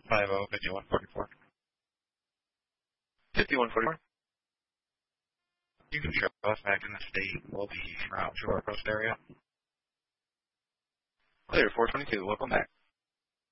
5144. 5144. You can show us back in the state. We'll be around Shore Coast area. Clear 422. Welcome back.